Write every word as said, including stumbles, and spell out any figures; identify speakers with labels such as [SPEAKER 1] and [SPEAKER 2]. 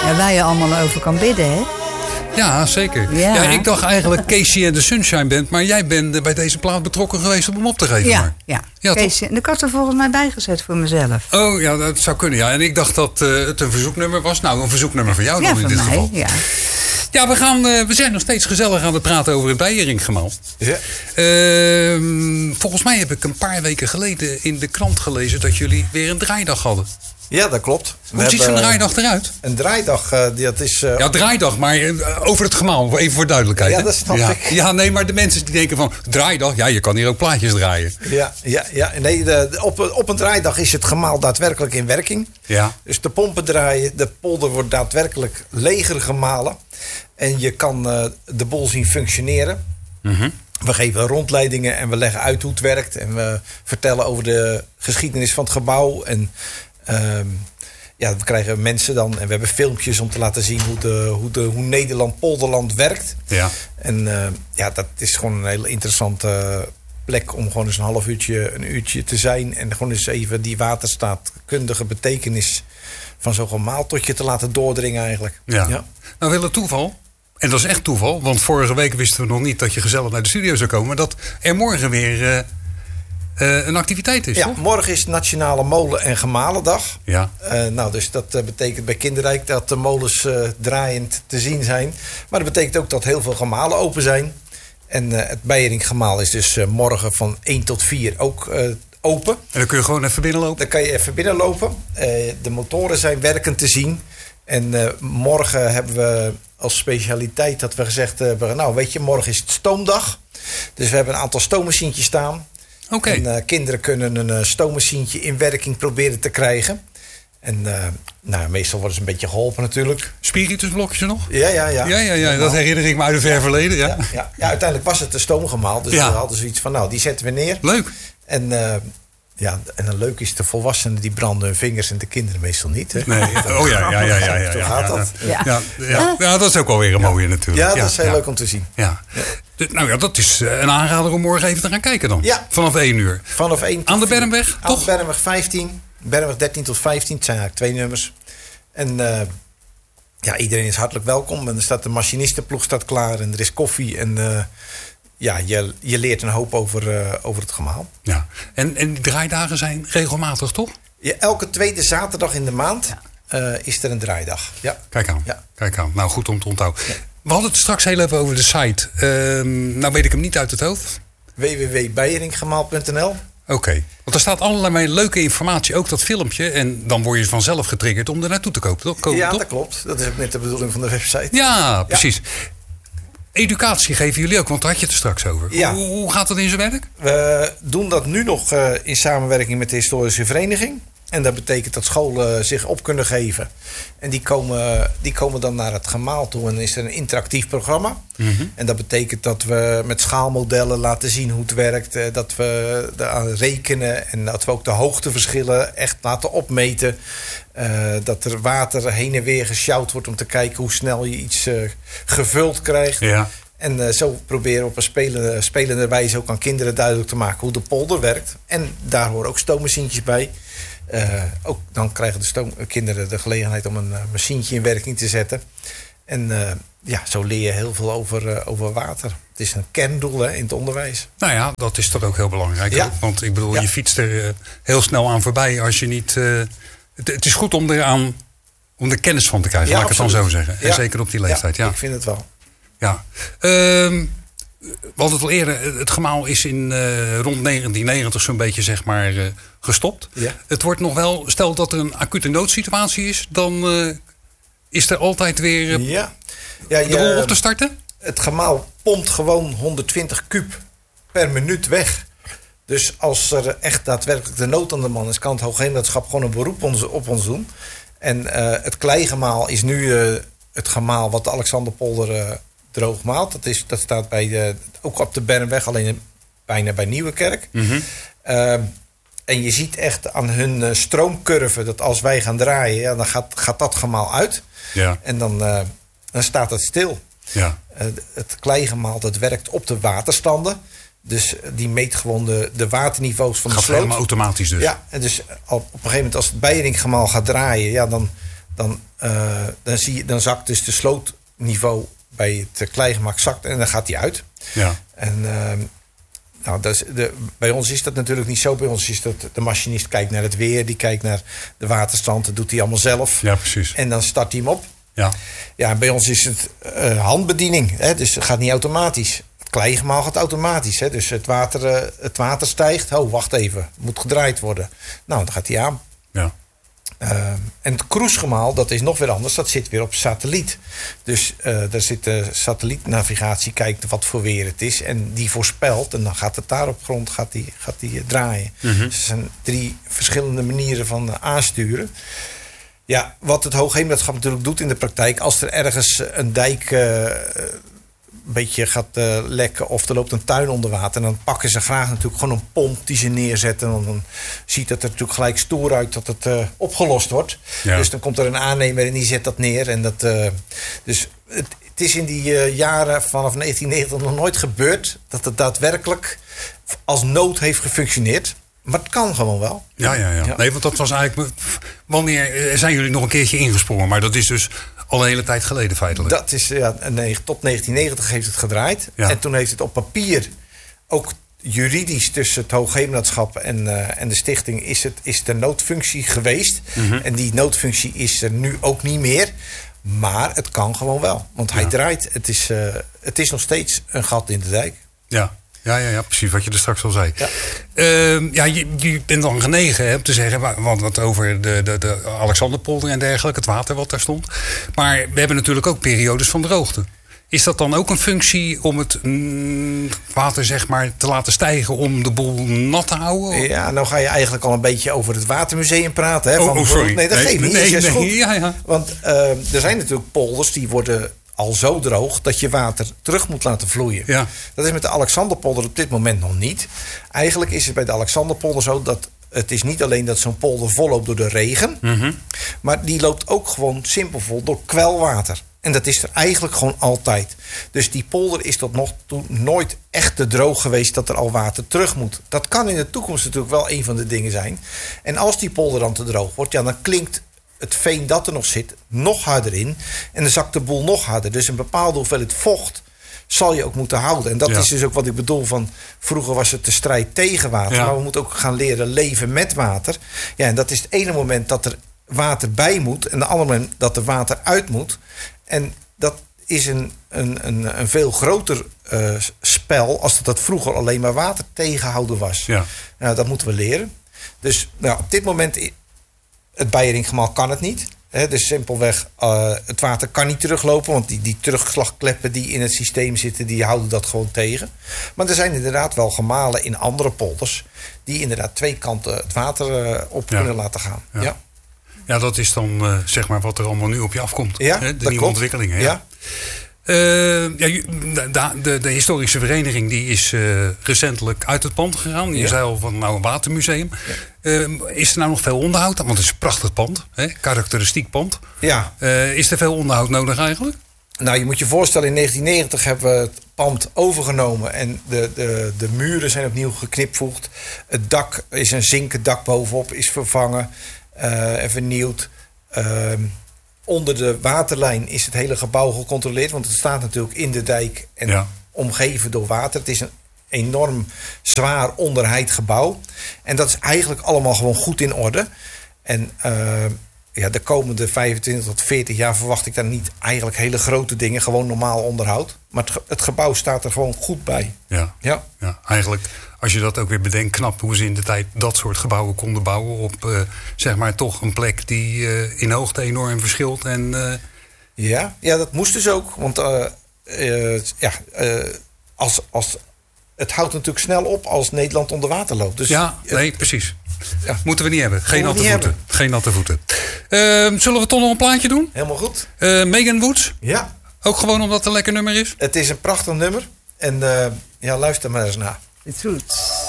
[SPEAKER 1] Ja, waar je allemaal over kan bidden, hè?
[SPEAKER 2] Ja, zeker. Ja. Ja, ik dacht eigenlijk Casey en de Sunshine Band, maar jij bent bij deze plaat betrokken geweest om hem op te geven.
[SPEAKER 1] Ja,
[SPEAKER 2] maar.
[SPEAKER 1] ja.
[SPEAKER 2] ja
[SPEAKER 1] Casey, en ik had er volgens mij bijgezet voor mezelf.
[SPEAKER 2] Oh ja, dat zou kunnen, ja. En ik dacht dat uh, het een verzoeknummer was. Nou, een verzoeknummer voor jou
[SPEAKER 1] ja,
[SPEAKER 2] dan in dit
[SPEAKER 1] mij,
[SPEAKER 2] geval.
[SPEAKER 1] Ja,
[SPEAKER 2] Ja, we, gaan, uh, we zijn nog steeds gezellig aan het praten over het Beieringgemaal.
[SPEAKER 3] Ja.
[SPEAKER 2] Uh, volgens mij heb ik een paar weken geleden in de krant gelezen dat jullie weer een draaidag hadden.
[SPEAKER 3] Ja, dat klopt.
[SPEAKER 2] Hoe ziet zo'n draaidag eruit?
[SPEAKER 3] Een draaidag, uh, dat is... Uh,
[SPEAKER 2] ja, draaidag, maar uh, over het gemaal, even voor duidelijkheid.
[SPEAKER 3] Ja, dat snap
[SPEAKER 2] ja.
[SPEAKER 3] ik.
[SPEAKER 2] Ja, nee, maar de mensen die denken van, draaidag, ja, je kan hier ook plaatjes draaien.
[SPEAKER 3] Ja, ja, ja. Nee, de, de, op, op een draaidag is het gemaal daadwerkelijk in werking.
[SPEAKER 2] Ja.
[SPEAKER 3] Dus de pompen draaien, de polder wordt daadwerkelijk leger gemalen. En je kan uh, de boel zien functioneren.
[SPEAKER 2] Mm-hmm.
[SPEAKER 3] We geven rondleidingen en we leggen uit hoe het werkt. En we vertellen over de geschiedenis van het gebouw. En uh, ja, we krijgen mensen dan. En we hebben filmpjes om te laten zien hoe, de, hoe, de, hoe Nederland-Polderland werkt.
[SPEAKER 2] Ja.
[SPEAKER 3] En uh, ja, dat is gewoon een hele interessante plek om gewoon eens een half uurtje, een uurtje te zijn. En gewoon eens even die waterstaatkundige betekenis van zo'n gemaal tot je te laten doordringen eigenlijk.
[SPEAKER 2] Ja.
[SPEAKER 3] Ja.
[SPEAKER 2] Nou, wel een toeval. En dat is echt toeval, want vorige week wisten we nog niet dat je gezellig naar de studio zou komen. Maar dat er morgen weer uh, uh, een activiteit is,
[SPEAKER 3] ja,
[SPEAKER 2] toch?
[SPEAKER 3] Morgen is Nationale Molen- en Gemalendag.
[SPEAKER 2] Ja.
[SPEAKER 3] Uh, nou, dus dat uh, betekent bij Kinderrijk dat de molens uh, draaiend te zien zijn. Maar dat betekent ook dat heel veel gemalen open zijn. En uh, het Beieringgemaal is dus uh, morgen van één tot vier ook uh, open.
[SPEAKER 2] En dan kun je gewoon even binnenlopen?
[SPEAKER 3] Dan kan je even binnenlopen. Uh, de motoren zijn werkend te zien. En uh, morgen hebben we als specialiteit dat we gezegd hebben, nou weet je, morgen is het stoomdag. Dus we hebben een aantal stoommachientjes staan.
[SPEAKER 2] Oké. Okay.
[SPEAKER 3] En uh, kinderen kunnen een uh, stoommachientje in werking proberen te krijgen. En uh, nou, meestal worden ze een beetje geholpen natuurlijk.
[SPEAKER 2] Spiritusblokjes nog?
[SPEAKER 3] Ja, ja, ja.
[SPEAKER 2] Ja, ja, ja. Dat herinner ik me uit een ver verleden. Ja.
[SPEAKER 3] Ja, ja. Ja, uiteindelijk was het een stoomgemaal. Dus
[SPEAKER 2] ja.
[SPEAKER 3] we hadden zoiets van, nou, die zetten we neer.
[SPEAKER 2] Leuk.
[SPEAKER 3] En uh, ja, en dan leuk is, de volwassenen die branden hun vingers en de kinderen meestal niet. Hè?
[SPEAKER 2] Nee. Oh ja, ja, ja, ja, ja.
[SPEAKER 3] Zo
[SPEAKER 2] ja,
[SPEAKER 3] gaat
[SPEAKER 2] ja,
[SPEAKER 3] dat.
[SPEAKER 2] Ja, ja, ja. ja, dat is ook wel weer een mooie
[SPEAKER 3] ja.
[SPEAKER 2] natuurlijk.
[SPEAKER 3] Ja, dat is heel
[SPEAKER 2] ja.
[SPEAKER 3] leuk om te zien.
[SPEAKER 2] Ja. Ja. Nou ja, dat is een aanrader om morgen even te gaan kijken dan.
[SPEAKER 3] Ja.
[SPEAKER 2] Vanaf één uur.
[SPEAKER 3] Vanaf één tot
[SPEAKER 2] aan de Bermweg,
[SPEAKER 3] Aan
[SPEAKER 2] toch?
[SPEAKER 3] de Bermweg vijftien. Bermweg dertien tot vijftien. Het zijn eigenlijk twee nummers. En uh, ja, iedereen is hartelijk welkom. En er staat de machinistenploeg staat klaar. En er is koffie. En uh, ja, je, je leert een hoop over, uh, over het gemaal.
[SPEAKER 2] Ja. En, en die draaidagen zijn regelmatig, toch?
[SPEAKER 3] Ja, elke tweede zaterdag in de maand ja. uh, is er een draaidag. Ja.
[SPEAKER 2] Kijk aan.
[SPEAKER 3] Ja.
[SPEAKER 2] Kijk aan. Nou, goed om te onthouden. Ja. We hadden het straks heel even over de site. Uh, nou weet ik hem niet uit het hoofd.
[SPEAKER 3] w w w punt beieringgemaal punt n l.
[SPEAKER 2] Oké, okay. Want er staat allerlei leuke informatie, ook dat filmpje. En dan word je vanzelf getriggerd om er naartoe te kopen, toch? Komen,
[SPEAKER 3] ja,
[SPEAKER 2] toch?
[SPEAKER 3] dat klopt. Dat is ook net de bedoeling van de website.
[SPEAKER 2] Ja, precies. Ja. Educatie geven jullie ook, want daar had je het er straks over.
[SPEAKER 3] Ja.
[SPEAKER 2] Hoe, hoe gaat dat in zijn werk?
[SPEAKER 3] We doen dat nu nog uh, in samenwerking met de historische vereniging. En dat betekent dat scholen zich op kunnen geven. En die komen, die komen dan naar het gemaal toe. En dan is er een interactief programma.
[SPEAKER 2] Mm-hmm.
[SPEAKER 3] En dat betekent dat we met schaalmodellen laten zien hoe het werkt. Dat we aan rekenen. En dat we ook de hoogteverschillen echt laten opmeten. Uh, dat er water heen en weer gesjouwd wordt om te kijken hoe snel je iets uh, gevuld krijgt.
[SPEAKER 2] Ja.
[SPEAKER 3] En uh, zo proberen we op een spelende, spelende wijze ook aan kinderen duidelijk te maken hoe de polder werkt. En daar horen ook stoommachientjes bij. Uh, ook dan krijgen de stoom, kinderen de gelegenheid om een uh, machientje in werking te zetten. En uh, ja, zo leer je heel veel over, uh, over water. Het is een kerndoel hè, in het onderwijs.
[SPEAKER 2] Nou ja, dat is toch ook heel belangrijk.
[SPEAKER 3] Ja.
[SPEAKER 2] Ook, want ik bedoel,
[SPEAKER 3] ja.
[SPEAKER 2] je fietst er uh, heel snel aan voorbij als je niet... Uh, het, het is goed om er aan, om er kennis van te krijgen,
[SPEAKER 3] Ja,
[SPEAKER 2] laat ik het dan zo zeggen.
[SPEAKER 3] Ja.
[SPEAKER 2] En zeker op die leeftijd.
[SPEAKER 3] Ja,
[SPEAKER 2] Ja,
[SPEAKER 3] ik vind het wel.
[SPEAKER 2] Ja. Uh, we hadden het al eerder, het gemaal is in uh, rond negentien negentig zo'n beetje zeg maar uh, gestopt.
[SPEAKER 3] Ja.
[SPEAKER 2] Het wordt nog wel, stel dat er een acute noodsituatie is, dan uh, is er altijd weer uh,
[SPEAKER 3] ja. Ja,
[SPEAKER 2] de rol op te starten?
[SPEAKER 3] Het gemaal pompt gewoon honderdtwintig kuub per minuut weg. Dus als er echt daadwerkelijk de nood aan de man is, kan het Hoogheemraadschap gewoon een beroep ons, op ons doen. En uh, het kleigemaal is nu uh, het gemaal wat de Alexanderpolder uh, droog maalt. Dat, is, dat staat bij de, ook op de Bermweg, alleen bijna bij Nieuwekerk.
[SPEAKER 2] Mm-hmm.
[SPEAKER 3] Uh, en je ziet echt aan hun uh, stroomcurve dat als wij gaan draaien, ja, dan gaat, gaat dat gemaal uit.
[SPEAKER 2] Ja.
[SPEAKER 3] En dan, uh, dan staat het stil.
[SPEAKER 2] Ja.
[SPEAKER 3] Uh, het kleigemaal dat werkt op de waterstanden. Dus die meet gewoon de, de waterniveaus van
[SPEAKER 2] gaat
[SPEAKER 3] de sloot.
[SPEAKER 2] helemaal automatisch dus.
[SPEAKER 3] Ja, en dus op een gegeven moment als het Beieringgemaal gaat draaien, ja, dan, dan, uh, dan, zie je, dan zakt dus de slootniveau bij het kleigemak zakt en dan gaat die uit.
[SPEAKER 2] Ja.
[SPEAKER 3] En uh, nou, dat is de, bij ons is dat natuurlijk niet zo. Bij ons is dat de machinist kijkt naar het weer, die kijkt naar de waterstand, dat doet hij allemaal zelf.
[SPEAKER 2] Ja, precies.
[SPEAKER 3] En dan start hij hem op.
[SPEAKER 2] Ja.
[SPEAKER 3] Ja, bij ons is het uh, handbediening, hè, dus het gaat niet automatisch. Het kleigemal gaat automatisch. Hè, dus het water, uh, het water stijgt. Oh, wacht even, het moet gedraaid worden. Nou, dan gaat hij aan.
[SPEAKER 2] Ja.
[SPEAKER 3] Uh, en het cruisegemaal, dat is nog weer anders. Dat zit weer op satelliet. Dus uh, daar zit de satellietnavigatie, kijkt wat voor weer het is. En die voorspelt. En dan gaat het daar op grond gaat die, gaat die uh, draaien. Mm-hmm. Dus er zijn drie verschillende manieren van uh, aansturen. Ja, wat het Hoogheemraadschap natuurlijk doet in de praktijk. Als er ergens een dijk uh, een beetje gaat uh, lekken of er loopt een tuin onder water, dan pakken ze graag natuurlijk gewoon een pomp die ze neerzetten. En dan ziet het er natuurlijk gelijk stoer uit dat het uh, opgelost wordt. Ja. Dus dan komt er een aannemer en die zet dat neer. En dat, uh, dus het, het is in die uh, jaren vanaf negentien negentig nog nooit gebeurd dat het daadwerkelijk als nood heeft gefunctioneerd. Maar het kan gewoon wel.
[SPEAKER 2] Ja, ja, ja. ja. Nee, want dat was eigenlijk... Wanneer zijn jullie nog een keertje ingesprongen? Maar dat is dus al een hele tijd geleden feitelijk.
[SPEAKER 3] Dat is, ja, nee, tot negentien negentig heeft het gedraaid. Ja. En toen heeft het op papier, ook juridisch tussen het Hoogheemraadschap en, uh, en de stichting, is het is de noodfunctie geweest. Mm-hmm. En die noodfunctie is er nu ook niet meer. Maar het kan gewoon wel. Want hij ja. draait. Het is, uh, het is nog steeds een gat in de dijk.
[SPEAKER 2] Ja. Ja, ja, ja, precies wat je er straks al zei.
[SPEAKER 3] Ja,
[SPEAKER 2] uh, ja je, je bent dan genegen hè, om te zeggen wat, wat over de, de, de Alexanderpolder en dergelijke, het water wat daar stond. Maar we hebben natuurlijk ook periodes van droogte. Is dat dan ook een functie om het mm, water zeg maar te laten stijgen om de boel nat te houden?
[SPEAKER 3] Ja, nou ga je eigenlijk al een beetje over het Watermuseum praten. Hè,
[SPEAKER 2] oh,
[SPEAKER 3] van,
[SPEAKER 2] oh, sorry.
[SPEAKER 3] Nee, dat
[SPEAKER 2] nee,
[SPEAKER 3] geeft niet.
[SPEAKER 2] Nee,
[SPEAKER 3] dat is
[SPEAKER 2] nee,
[SPEAKER 3] goed.
[SPEAKER 2] Ja, ja.
[SPEAKER 3] Want uh, er zijn natuurlijk polders die worden al zo droog dat je water terug moet laten vloeien.
[SPEAKER 2] Ja.
[SPEAKER 3] Dat is met de Alexanderpolder op dit moment nog niet. Eigenlijk is het bij de Alexanderpolder zo dat het is niet alleen dat zo'n polder volloopt door de regen, mm-hmm. maar die loopt ook gewoon simpelvol door kwelwater. En dat is er eigenlijk gewoon altijd. Dus die polder is tot nog toe nooit echt te droog geweest dat er al water terug moet. Dat kan in de toekomst natuurlijk wel een van de dingen zijn. En als die polder dan te droog wordt, ja, dan klinkt het veen dat er nog zit nog harder in. En dan zakt de boel nog harder. Dus een bepaalde hoeveelheid vocht zal je ook moeten houden. En dat ja. is dus ook wat ik bedoel van, vroeger was het de strijd tegen water. Ja. Maar we moeten ook gaan leren leven met water. Ja, en dat is het ene moment dat er water bij moet. En het andere moment dat er water uit moet. En dat is een, een, een, een veel groter uh, spel als dat, dat vroeger alleen maar water tegenhouden was.
[SPEAKER 2] Ja.
[SPEAKER 3] Nou, dat moeten we leren. Dus nou, op dit moment, het Beieringgemaal kan het niet. He, dus simpelweg, uh, het water kan niet teruglopen. Want die, die terugslagkleppen die in het systeem zitten, die houden dat gewoon tegen. Maar er zijn inderdaad wel gemalen in andere polders die inderdaad twee kanten het water uh, op ja. kunnen laten gaan.
[SPEAKER 2] Ja.
[SPEAKER 3] Ja.
[SPEAKER 2] Ja, dat is dan uh, zeg maar wat er allemaal nu op je afkomt.
[SPEAKER 3] Ja,
[SPEAKER 2] hè? De
[SPEAKER 3] dat
[SPEAKER 2] nieuwe
[SPEAKER 3] klopt.
[SPEAKER 2] ontwikkelingen. Ja.
[SPEAKER 3] Ja.
[SPEAKER 2] Uh, ja, de, de, de historische vereniging die is uh, recentelijk uit het pand gegaan. Je ja. zei al van nou een watermuseum. Ja. Uh, is er nou nog veel onderhoud? Want het is een prachtig pand. Hè? Karakteristiek pand.
[SPEAKER 3] Ja.
[SPEAKER 2] Uh, is er veel onderhoud nodig eigenlijk?
[SPEAKER 3] Nou, je moet je voorstellen, in negentien negentig hebben we het pand overgenomen. En de, de, de muren zijn opnieuw geknipvoegd. Het dak is een zinken dak bovenop, is vervangen uh, en vernieuwd. Uh, Onder de waterlijn is het hele gebouw gecontroleerd. Want het staat natuurlijk in de dijk en ja. omgeven door water. Het is een enorm zwaar onderheid gebouw. En dat is eigenlijk allemaal gewoon goed in orde. En uh, ja, de komende vijfentwintig tot veertig jaar verwacht ik daar niet eigenlijk hele grote dingen. Gewoon normaal onderhoud. Maar het, het gebouw staat er gewoon goed bij.
[SPEAKER 2] Ja,
[SPEAKER 3] ja.
[SPEAKER 2] ja eigenlijk... Als je dat ook weer bedenkt, knap hoe ze in de tijd dat soort gebouwen konden bouwen. Op uh, zeg maar toch een plek die uh, in hoogte enorm verschilt. En, uh...
[SPEAKER 3] ja, ja, dat moest dus ook. Want uh, uh, ja, uh, als, als, het houdt natuurlijk snel op als Nederland onder water loopt. Dus,
[SPEAKER 2] ja, nee,
[SPEAKER 3] uh,
[SPEAKER 2] precies.
[SPEAKER 3] Ja.
[SPEAKER 2] Moeten we niet hebben. Geen natte
[SPEAKER 3] voeten.
[SPEAKER 2] Hebben. Geen natte voeten. Uh, zullen we toch nog een plaatje doen?
[SPEAKER 3] Helemaal goed.
[SPEAKER 2] Uh, Megan Woods?
[SPEAKER 3] Ja.
[SPEAKER 2] Ook gewoon omdat het een lekker nummer is?
[SPEAKER 3] Het is een prachtig nummer. En uh, ja, luister maar eens naar.
[SPEAKER 1] It's Roots.